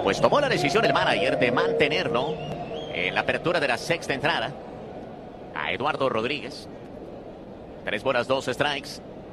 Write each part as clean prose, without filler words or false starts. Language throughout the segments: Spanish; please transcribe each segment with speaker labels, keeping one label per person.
Speaker 1: Pues tomó la decisión el manager de mantenerlo en la apertura de la sexta entrada a Eduardo Rodríguez. 3 bolas, 2 strikes.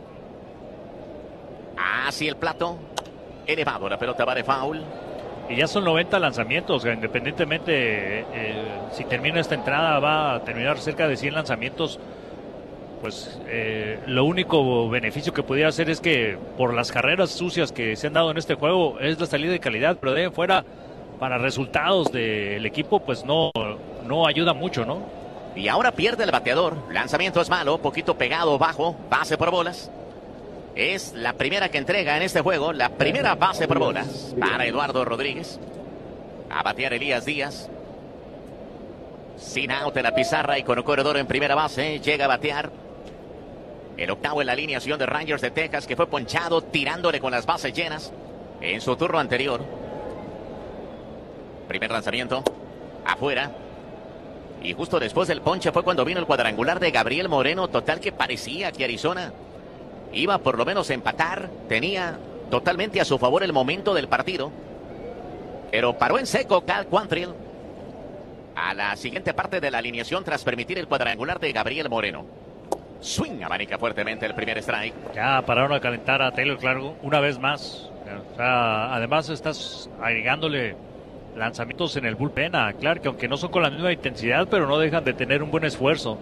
Speaker 1: Hacia el plato. Elevado, la pelota va de foul.
Speaker 2: Y ya son 90 lanzamientos, o sea, independientemente si termina esta entrada va a terminar cerca de 100 lanzamientos. Pues lo único beneficio que pudiera hacer es que por las carreras sucias que se han dado en este juego es la salida de calidad, pero de ahí en fuera para resultados del equipo pues no ayuda mucho, ¿no?
Speaker 1: Y ahora pierde el bateador. Lanzamiento es malo, poquito pegado bajo, base por bolas. Es la primera que entrega en este juego, la primera base por bolas para Eduardo Rodríguez. A batear Elías Díaz. Sin out en la pizarra y con un corredor en primera base, llega a batear el octavo en la alineación de Rangers de Texas, que fue ponchado tirándole con las bases llenas en su turno anterior. Primer lanzamiento, afuera. Y justo después del ponche fue cuando vino el cuadrangular de Gabriel Moreno. Total que parecía que Arizona iba por lo menos a empatar. Tenía totalmente a su favor el momento del partido. Pero paró en seco Cal Quantrill a la siguiente parte de la alineación tras permitir el cuadrangular de Gabriel Moreno. Swing, abanica fuertemente el primer strike.
Speaker 2: Ya pararon a calentar a Taylor Clark una vez más. O sea, además estás agregándole lanzamientos en el bullpen a Clark, que aunque no son con la misma intensidad, pero no dejan de tener un buen esfuerzo.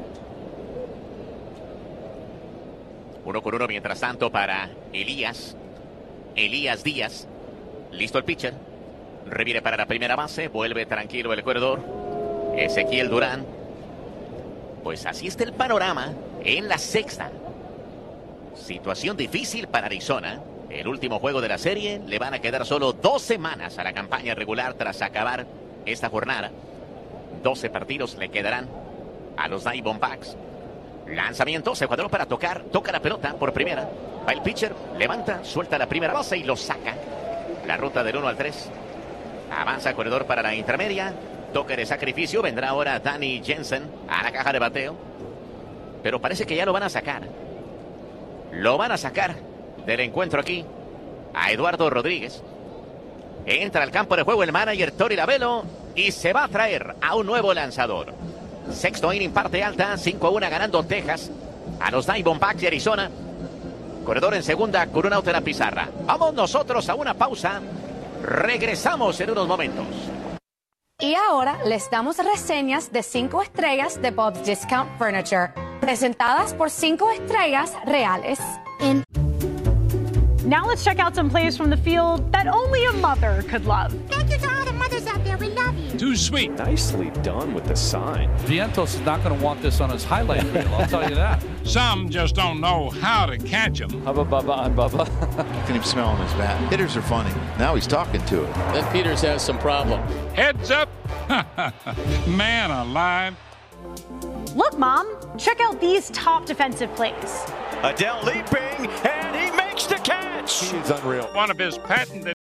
Speaker 1: 1-1 mientras tanto para Elías Díaz. Listo el pitcher. Revire para la primera base. Vuelve tranquilo el corredor. Ezequiel Durán. Pues así está el panorama en la sexta. Situación difícil para Arizona. El último juego de la serie. Le van a quedar solo 2 semanas a la campaña regular tras acabar esta jornada. 12 partidos le quedarán a los Diamondbacks. Lanzamiento, se cuadró para tocar. Toca la pelota por primera. Va el pitcher, levanta, suelta la primera base y lo saca. La ruta del 1 al 3. Avanza el corredor para la intermedia. Toque de sacrificio. Vendrá ahora Danny Jensen a la caja de bateo. Pero parece que ya lo van a sacar. Lo van a sacar del encuentro aquí a Eduardo Rodríguez. Entra al campo de juego el manager Torey Lovullo y se va a traer a un nuevo lanzador. Sexto inning, parte alta, 5-1 ganando Texas a los Diamondbacks de Arizona. Corredor en segunda con un out en la pizarra. Vamos nosotros a una pausa. Regresamos en unos momentos.
Speaker 3: Y ahora les damos reseñas de 5 estrellas de Bob's Discount Furniture, presentadas por 5 estrellas reales.
Speaker 4: Now let's check out some plays from the field that only a mother could love.
Speaker 5: Thank you to all the mothers out there. We love you.
Speaker 6: Too sweet.
Speaker 7: Nicely done with the sign.
Speaker 6: Vientos is not going to want this on his highlight reel, I'll tell you that.
Speaker 8: Some just don't know how to catch them.
Speaker 7: Hubba Bubba and Bubba.
Speaker 9: You can even smell him his bat. Hitters are funny. Now he's talking to it.
Speaker 10: Then Peters has some problem.
Speaker 8: Heads up. Man alive.
Speaker 4: Look, Mom, check out these top defensive plays.
Speaker 11: Adele leaping, and he makes the catch.
Speaker 7: He's unreal.
Speaker 8: One of his patented.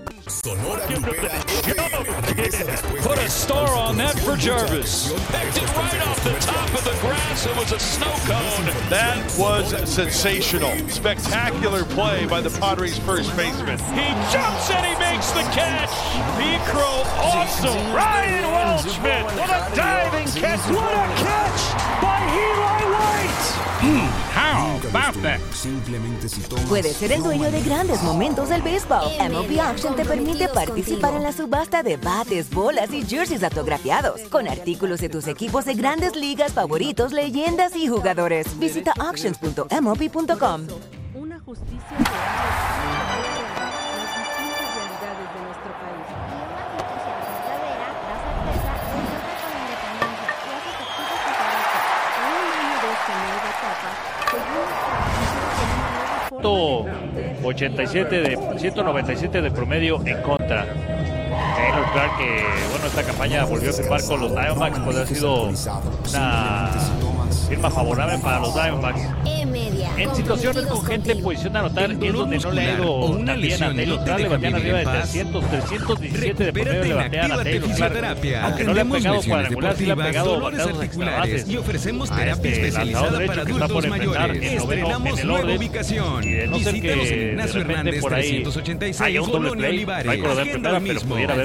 Speaker 6: Put a star on that for Jarvis. Picked it right off the top of the grass. It was a snow cone.
Speaker 12: That was sensational. Spectacular play by the Padres' first baseman.
Speaker 6: He jumps and he makes the catch. Necro awesome. Ryan Waldschmidt with a diving catch. What a catch by Eli White.
Speaker 8: How about that?
Speaker 13: Puedes ser el dueño de grandes momentos del béisbol. MLB Auction te permite participar en la subasta de bates, bolas y jerseys autografiados, con artículos de tus equipos de grandes ligas favoritos, leyendas y jugadores. Visita auctions.mlb.com.
Speaker 14: Una justicia real las distintas realidades de nuestro país.
Speaker 5: Una justicia verdadera da certeza, resuelta con la independencia y hace efectivo su carácter. A un año de esta nueva etapa, seguimos trabajando con una nueva forma
Speaker 2: 197 de promedio en contra. Taylor Clark, que bueno, esta campaña volvió a firmar con los Diamondbacks, pues ha sido una firma favorable para los Diamondbacks. En situaciones con gente en posición de anotar es donde no le ha ido tan bien a Taylor Clark. Le batean arriba de 317 de promedio, le batean a Taylor Clark. Aunque no le ha pegado cuadrangular, sí le ha pegado bateados extra bases.
Speaker 15: Y ofrecemos terapia especializada para adultos mayores. Estrenamos nueva ubicación. Visítanos en Ignacio Hernández 386, Colonia Olivares.
Speaker 2: Agenda hoy mismo.